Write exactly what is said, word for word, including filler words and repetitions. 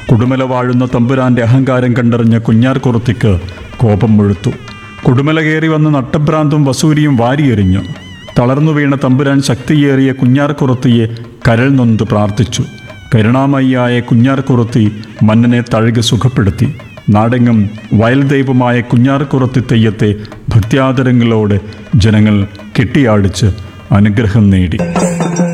കുടുമല വാഴുന്ന തമ്പുരാന്റെ അഹങ്കാരം കണ്ടറിഞ്ഞ കുഞ്ഞാർകുറുത്തിക്ക് കോപം മുഴുത്തു. കുടുമല കയറി വന്ന് നട്ടഭ്രാന്തും വസൂരിയും വാരിയെറിഞ്ഞു. തളർന്നു വീണ തമ്പുരാൻ ശക്തിയേറിയ കുഞ്ഞാർകുറുത്തിയെ കരൾ നൊന്ത് പ്രാർത്ഥിച്ചു. കരുണാമയിയായ കുഞ്ഞാർകുറുത്തി മന്നനെ തഴുകി സുഖപ്പെടുത്തി. നാടെങ്ങും വയൽ ദൈവമായ കുഞ്ഞാർകുറുത്തി തെയ്യത്തെ ഭക്ത്യാദരങ്ങളോടെ ജനങ്ങൾ കെട്ടിയാടിച്ച് അനുഗ്രഹം നേടി.